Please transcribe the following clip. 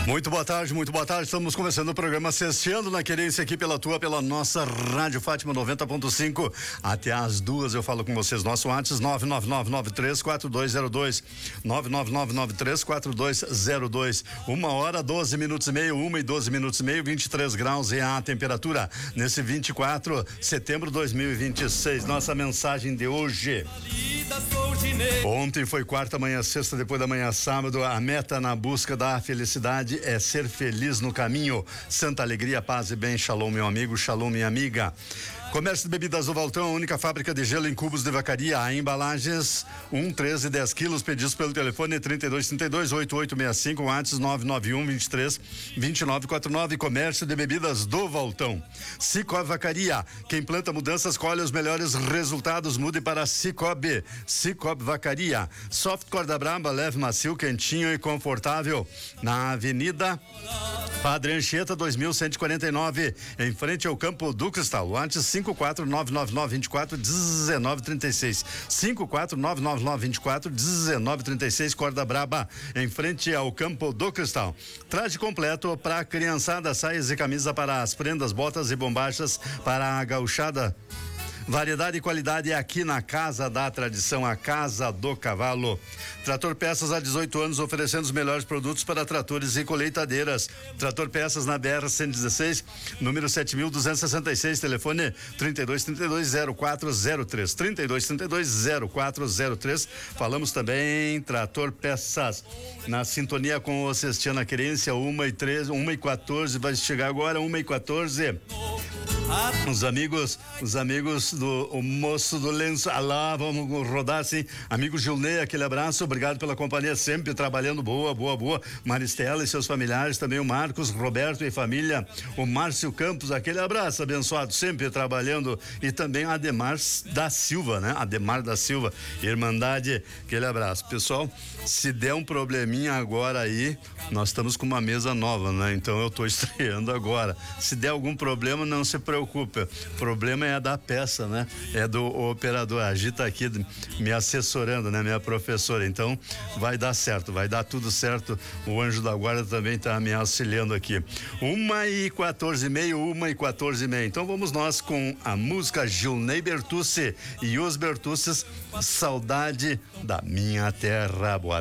Muito boa tarde, muito boa tarde. Estamos começando o programa Sexteando na Querência aqui pela nossa Rádio Fátima 90.5. Até às 2 eu falo com vocês. Nosso WhatsApp 999934202. 999934202. 1h, 12 minutos e meio, 1 e 12 minutos e meio, 23 graus é a temperatura nesse 24 de setembro de 2026. Nossa mensagem de hoje. Ontem foi quarta, amanhã sexta, depois da manhã sábado. A meta na busca da felicidade é ser feliz no caminho. Santa alegria, paz e bem. Shalom, meu amigo, shalom, minha amiga. Comércio de Bebidas do Valtão, a única fábrica de gelo em cubos de vacaria. Há embalagens 13 10 quilos, pedidos pelo telefone 3232-8865, WhatsApp 991-23-2949. Comércio de Bebidas do Valtão. Cicobi Vacaria, quem planta mudanças colhe os melhores resultados. Mude para Cicobi. Cicobi Vacaria. Soft Corda Braba, leve, macio, quentinho e confortável. Na Avenida Padre Anchieta 2149, em frente ao Campo do Cristal. WhatsApp 54999241936. 54999241936. Corda Braba, em frente ao Campo do Cristal. Traje completo para criançada, saias e camisa para as prendas, botas e bombachas para a gauchada. Variedade e qualidade é aqui na Casa da Tradição, a Casa do Cavalo. Trator Peças há 18 anos, oferecendo os melhores produtos para tratores e colheitadeiras. Trator Peças na BR-116, número 7266, telefone 3232-0403. 3232-0403. Falamos também Trator Peças, na sintonia com o Sexteando na Querência, 1h14, vai chegar agora 1h14. Os amigos do moço do lenço, lá vamos rodar assim, amigo Gilney, aquele abraço, obrigado pela companhia, sempre trabalhando, boa, Maristela e seus familiares, também o Marcos, Roberto e família, o Márcio Campos, aquele abraço abençoado, sempre trabalhando, e também Ademar da Silva, né? Ademar da Silva, Irmandade, aquele abraço, pessoal. Se der um probleminha agora aí, nós estamos com uma mesa nova, né? Então eu tô estreando agora, se der algum problema, não se preocupe, o problema é da peça, né? É do operador, a Gita aqui me assessorando, né? Minha professora, então vai dar certo, vai dar tudo certo, o anjo da guarda também tá me auxiliando aqui. 1h14h30, 1h14h30, então vamos nós com a música Gilney Bertucci e os Bertuccis, Saudade da Minha Terra. Boa